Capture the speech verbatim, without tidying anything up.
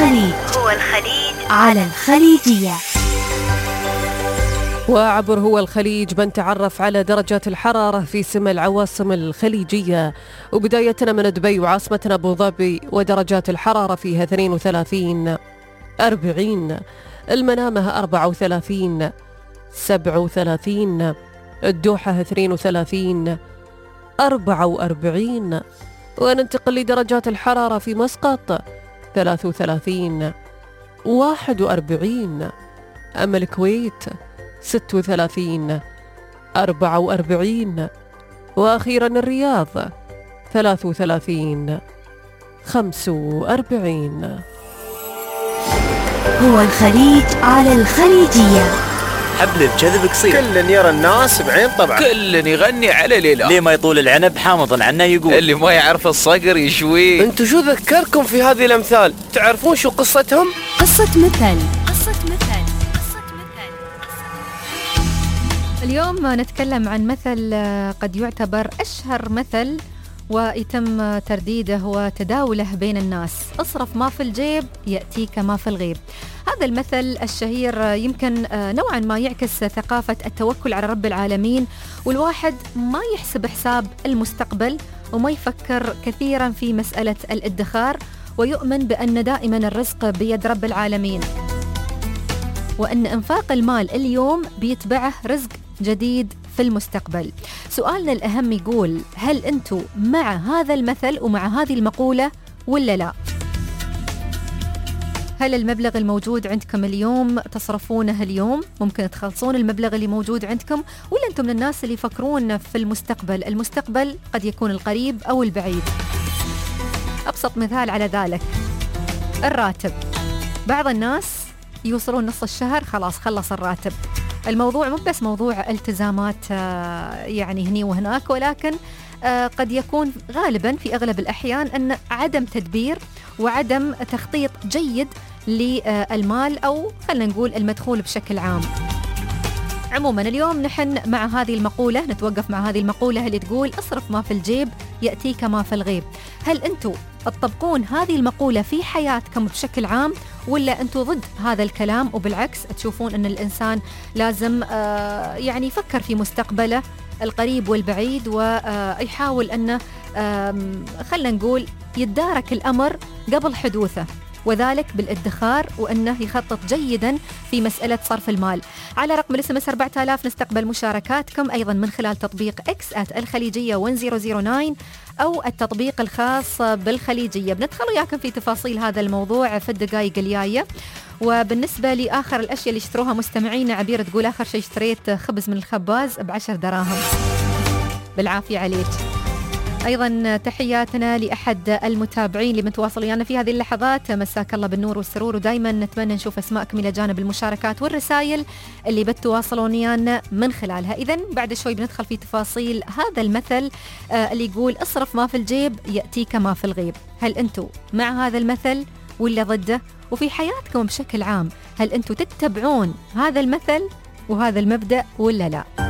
الخليج هو الخليج على الخليجية. وعبر هو الخليج بنتعرف على درجات الحرارة في سمى العواصم الخليجية، وبدايتنا من دبي وعاصمتنا أبو ظبي، ودرجات الحرارة فيها اثنين وثلاثين أربعين، المنامة أربعة وثلاثين سبعة وثلاثين، الدوحة اثنين وثلاثين أربعة وأربعين. وننتقل لدرجات الحرارة في مسقط ثلاثة وثلاثين واحد وأربعين، أما الكويت ستة وثلاثين أربعة وأربعين، وأخيرا الرياض ثلاثة وثلاثين خمسة وأربعين. هو الخليج على الخليجية. حبل الكذب قصير، كل يرى الناس بعين طبعا، كل يغني على ليلة. ليه ما يطول العنب حامض عنا يقول، اللي ما يعرف الصقر يشوي. انتو شو ذكركم في هذه الأمثال؟ تعرفون شو قصتهم؟ قصة مثل. قصة مثل. قصة مثل. اليوم نتكلم عن مثل قد يعتبر أشهر مثل ويتم ترديده وتداوله بين الناس: اصرف ما في الجيب يأتيك ما في الغيب. هذا المثل الشهير يمكن نوعا ما يعكس ثقافة التوكل على رب العالمين، والواحد ما يحسب حساب المستقبل وما يفكر كثيرا في مسألة الادخار، ويؤمن بأن دائما الرزق بيد رب العالمين، وأن إنفاق المال اليوم بيتبعه رزق جديد في المستقبل. سؤالنا الأهم يقول: هل أنتم مع هذا المثل ومع هذه المقولة ولا لا؟ هل المبلغ الموجود عندكم اليوم تصرفونه اليوم؟ ممكن تخلصون المبلغ اللي موجود عندكم؟ ولا أنتم من الناس اللي يفكرون في المستقبل؟ المستقبل قد يكون القريب أو البعيد. أبسط مثال على ذلك الراتب. بعض الناس يوصلون نص الشهر خلاص خلص الراتب. الموضوع مو بس موضوع التزامات يعني هني وهناك، ولكن قد يكون غالبا في أغلب الأحيان أن عدم تدبير وعدم تخطيط جيد للمال، أو خلنا نقول المدخول بشكل عام. عموما اليوم نحن مع هذه المقولة، نتوقف مع هذه المقولة اللي تقول: اصرف ما في الجيب يأتيك ما في الغيب. هل أنتم تطبقون هذه المقولة في حياتكم بشكل عام، ولا أنتم ضد هذا الكلام وبالعكس تشوفون أن الإنسان لازم آه يعني يفكر في مستقبله القريب والبعيد، ويحاول أنه خلنا نقول يتدارك الأمر قبل حدوثه، وذلك بالادخار، وأنه يخطط جيدا في مسألة صرف المال؟ على رقم الاس ام اس أربعة آلاف نستقبل مشاركاتكم أيضا من خلال تطبيق اكس آت الخليجية واحد صفر صفر تسعة أو التطبيق الخاص بالخليجية. بندخل وياكم في تفاصيل هذا الموضوع في الدقائق الجاية. وبالنسبة لآخر الأشياء اللي اشتروها مستمعين، عبير تقول: آخر شيء اشتريت خبز من الخباز بعشر دراهم. بالعافية عليك. أيضا تحياتنا لأحد المتابعين اللي متواصل ويانا في هذه اللحظات، مساك الله بالنور والسرور، ودايما نتمنى نشوف أسماءكم إلى جانب المشاركات والرسائل اللي بتواصلون ويانا من خلالها. إذن بعد شوي بندخل في تفاصيل هذا المثل آه اللي يقول: اصرف ما في الجيب يأتيك ما في الغيب. هل أنتم مع هذا المثل ولا ضده؟ وفي حياتكم بشكل عام هل أنتم تتبعون هذا المثل وهذا المبدأ ولا لا؟